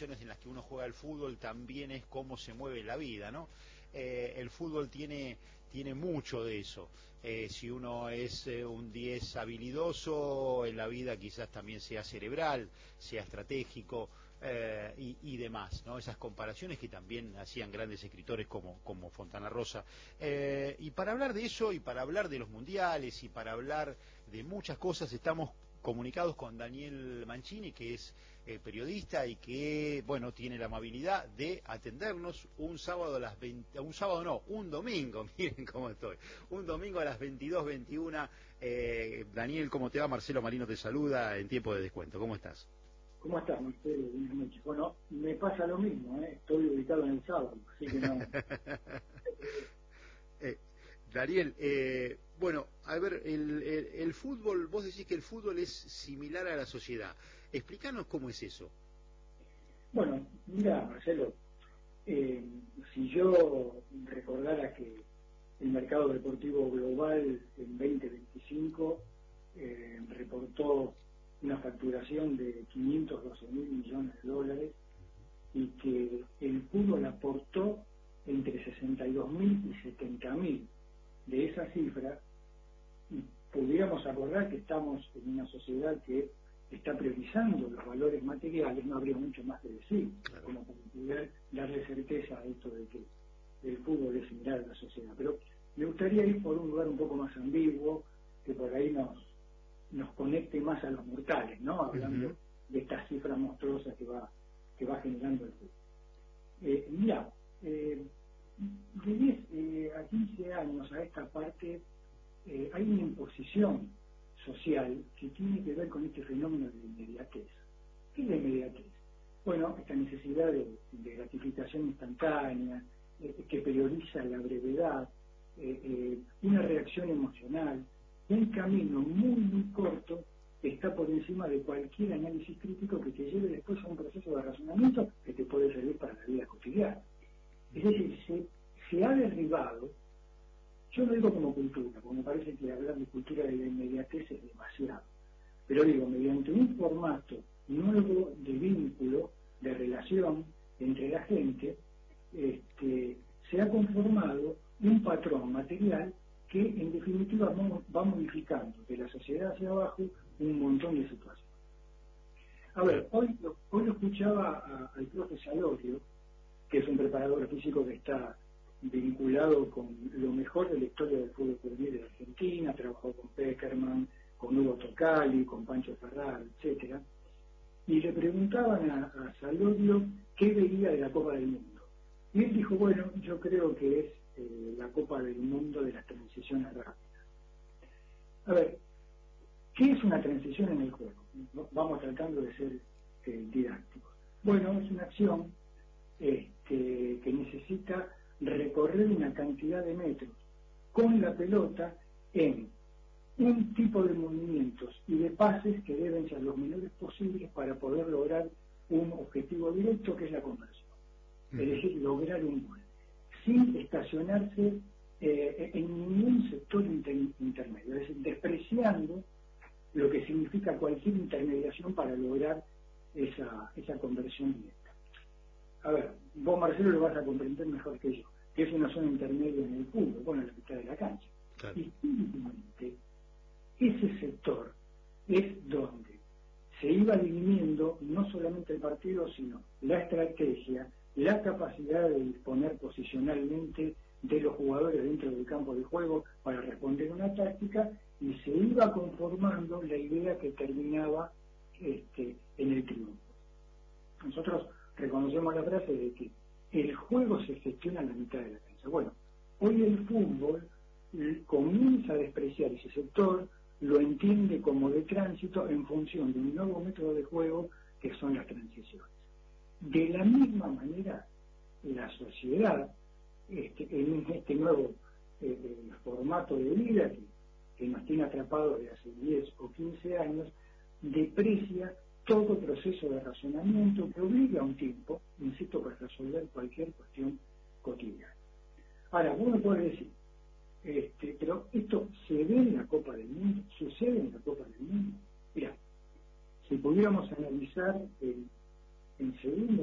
situaciones en las que uno juega al fútbol también es cómo se mueve la vida, ¿no? El fútbol tiene mucho de eso. Si uno es un 10 habilidoso, en la vida quizás también sea cerebral, sea estratégico, y demás, ¿no? Esas comparaciones que también hacían grandes escritores como Fontana Rosa. Y para hablar de eso, y para hablar de los mundiales, y para hablar de muchas cosas, estamos comunicados con Daniel Mancini, que es periodista y que, bueno, tiene la amabilidad de atendernos un sábado a las 20, un sábado no, un domingo, miren cómo estoy, un domingo a las 22:21. Daniel, ¿cómo te va? Marcelo Marino te saluda en tiempo de descuento. ¿Cómo estás? ¿Cómo estás, Marcelo? Buenas noches. Bueno, me pasa lo mismo, estoy ubicado en el sábado, así que no. Daniel, bueno, a ver, el fútbol, vos decís que el fútbol es similar a la sociedad. Explícanos cómo es eso. Bueno, mira, Marcelo, si yo recordara que el mercado deportivo global en 2025 reportó una facturación de 512.000 millones de dólares y que el fútbol aportó entre 62.000 y 70.000 de esa cifra, y pudiéramos acordar que estamos en una sociedad que está priorizando los valores materiales, no habría mucho más que decir, claro, como para poder darle certeza a esto de que el fútbol es similar a la sociedad. Pero me gustaría ir por un lugar un poco más ambiguo, que por ahí nos conecte más a los mortales, ¿no? Hablando de estas cifras monstruosas que va generando el fútbol. Mira, de 10 a 15 años a esta parte hay una imposición social que tiene que ver con este fenómeno de inmediatez. ¿Qué es la inmediatez? Bueno, esta necesidad de gratificación instantánea, que prioriza la brevedad, una reacción emocional, un camino muy corto que está por encima de cualquier análisis crítico que te lleve después a un proceso de razonamiento que te puede servir para la vida cotidiana. Es decir, se ha derribado, yo lo digo como cultura, porque me parece que hablar de cultura de la inmediatez es demasiado, pero digo, mediante un formato nuevo de vínculo, de relación entre la gente, se ha conformado un patrón material que en definitiva va modificando de la sociedad hacia abajo un montón de situaciones. A ver, hoy lo escuchaba al profe Salorio, que es un preparador físico que está vinculado con lo mejor de la historia del fútbol juvenil de Argentina, trabajó con Peckerman, con Hugo Tocali, con Pancho Ferrar, etcétera, y le preguntaban a Salorio qué veía de la Copa del Mundo. Y él dijo, bueno, yo creo que es la Copa del Mundo de las transiciones rápidas. A ver, ¿qué es una transición en el juego? Vamos tratando de ser didácticos. Bueno, es una acción que necesita recorrer una cantidad de metros con la pelota en un tipo de movimientos y de pases que deben ser los menores posibles para poder lograr un objetivo directo, que es la conversión. Es decir, lograr un gol sin estacionarse en ningún sector intermedio, es decir, despreciando lo que significa cualquier intermediación para lograr esa conversión directa. A ver, vos, Marcelo, lo vas a comprender mejor que yo, que es una zona intermedia en el fútbol, bueno, en la mitad de la cancha. Claro. Y últimamente, ese sector es donde se iba dividiendo no solamente el partido, sino la estrategia, la capacidad de disponer posicionalmente de los jugadores dentro del campo de juego para responder una táctica, y se iba conformando la idea que terminaba en el triunfo. Nosotros reconocemos la frase de que el juego se gestiona en la mitad de la cancha. Bueno, hoy el fútbol comienza a despreciar ese sector, lo entiende como de tránsito en función de un nuevo método de juego que son las transiciones. De la misma manera, la sociedad, en este nuevo formato de vida que nos tiene atrapados de hace 10 o 15 años, deprecia todo proceso de razonamiento que obliga a un tiempo, insisto, para resolver cualquier cuestión cotidiana. Ahora, uno puede decir, pero esto se ve en la Copa del Mundo, sucede en la Copa del Mundo. Mira, si pudiéramos analizar en segundo